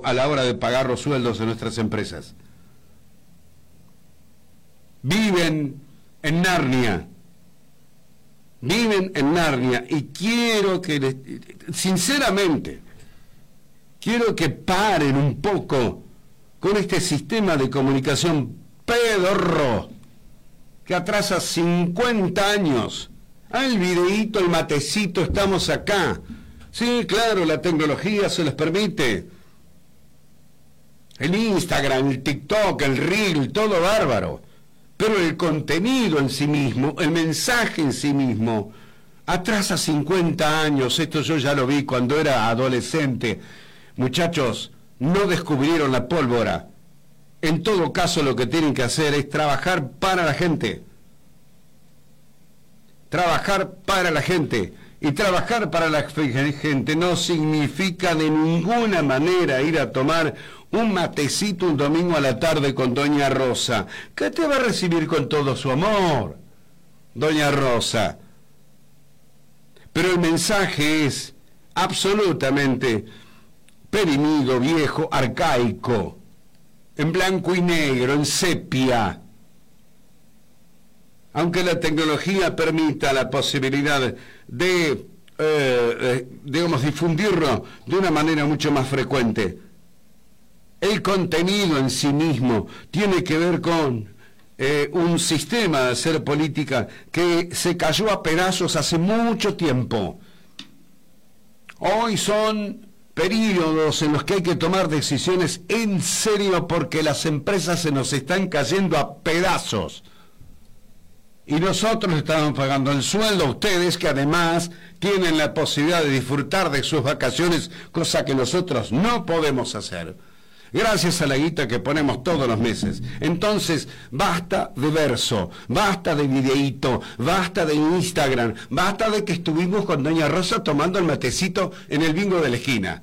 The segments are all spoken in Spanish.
a la hora de pagar los sueldos de nuestras empresas. Viven en Narnia. Viven en Narnia y quiero que, sinceramente, quiero que paren un poco con este sistema de comunicación pedorro que atrasa 50 años. El videíto, el matecito, estamos acá. Sí, claro, la tecnología se les permite. El Instagram, el TikTok, el Reel, todo bárbaro. Pero el contenido en sí mismo, el mensaje en sí mismo, atrasa 50 años. Esto yo ya lo vi cuando era adolescente. Muchachos, no descubrieron la pólvora. En todo caso, lo que tienen que hacer es trabajar para la gente. Trabajar para la gente. Y trabajar para la gente no significa de ninguna manera ir a tomar un matecito un domingo a la tarde con Doña Rosa, que te va a recibir con todo su amor, Doña Rosa. Pero el mensaje es absolutamente perimido, viejo, arcaico, en blanco y negro, en sepia. Aunque la tecnología permita la posibilidad de, digamos, difundirlo de una manera mucho más frecuente, el contenido en sí mismo tiene que ver con un sistema de hacer política que se cayó a pedazos hace mucho tiempo. Hoy son periodos en los que hay que tomar decisiones en serio porque las empresas se nos están cayendo a pedazos. Y nosotros estamos pagando el sueldo a ustedes, que además tienen la posibilidad de disfrutar de sus vacaciones, cosa que nosotros no podemos hacer, gracias a la guita que ponemos todos los meses. Entonces, basta de verso, basta de videíto, basta de Instagram, basta de que estuvimos con Doña Rosa tomando el matecito en el bingo de la esquina.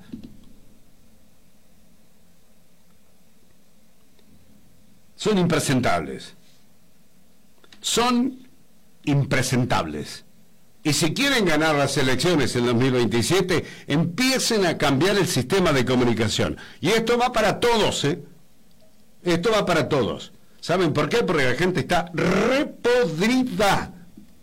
Son impresentables. Son impresentables. Y si quieren ganar las elecciones en 2027, empiecen a cambiar el sistema de comunicación. Y esto va para todos, ¿eh? Esto va para todos. ¿Saben por qué? Porque la gente está repodrida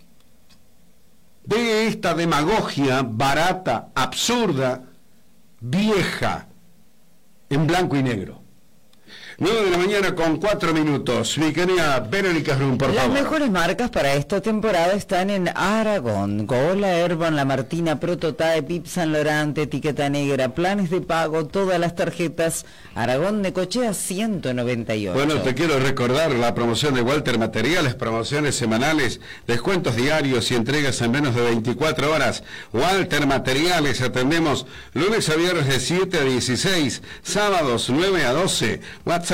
de esta demagogia barata, absurda, vieja, en blanco y negro. 9 de la mañana con 4 minutos. Mi querida Verónica Brum, por favor. Las mejores marcas para esta temporada están en Aragón. Gola, Herban, La Martina, Prototype, Yves Saint Laurent, Etiqueta Negra, planes de pago, todas las tarjetas. Aragón, Necochea 198. Bueno, te quiero recordar la promoción de Walter Materiales, promociones semanales, descuentos diarios y entregas en menos de 24 horas. Walter Materiales, atendemos lunes a viernes de 7 a 16, sábados 9 a 12, WhatsApp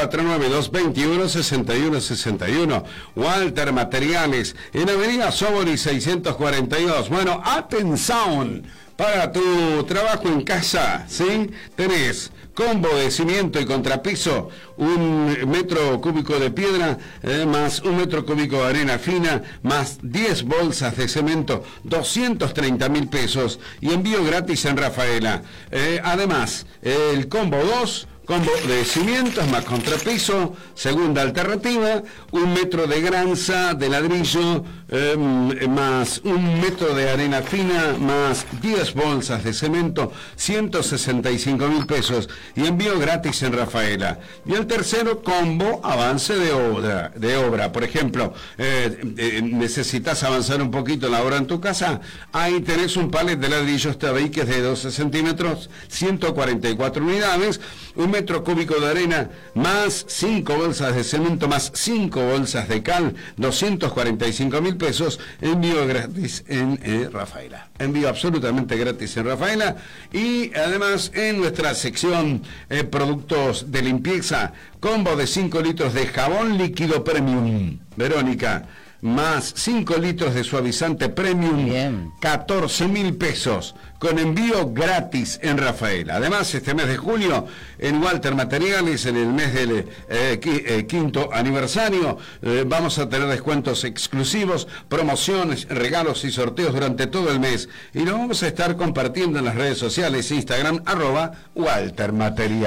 349-221-6161. Walter Materiales, en Avenida Sobori 642. Bueno, atención, para tu trabajo en casa, ¿sí? Tenés combo de cimiento y contrapiso, 1 metro cúbico de piedra, más 1 metro cúbico de arena fina, más 10 bolsas de cemento, 230.000 pesos, y envío gratis en Rafaela. Además, el combo 2, combo de cimientos más contrapiso, segunda alternativa, 1 metro de granza de ladrillo, más 1 metro de arena fina, más 10 bolsas de cemento, 165.000 pesos, y envío gratis en Rafaela. Y el tercero, combo avance de obra. Por ejemplo, necesitas avanzar un poquito en la obra en tu casa, ahí tenés un palet de ladrillos tabiques de 12 centímetros, 144 unidades, 1 metro cúbico de arena, más 5 bolsas de cemento, más 5 bolsas de cal, 245.000 pesos, envío gratis en Rafaela. Envío absolutamente gratis en Rafaela. Y además en nuestra sección productos de limpieza, combo de 5 litros de jabón líquido premium, Verónica, más 5 litros de suavizante premium, 14.000 pesos, con envío gratis en Rafaela. Además, este mes de julio, en Walter Materiales, en el mes del quinto aniversario, vamos a tener descuentos exclusivos, promociones, regalos y sorteos durante todo el mes. Y lo vamos a estar compartiendo en las redes sociales, Instagram, @Walter Materiales.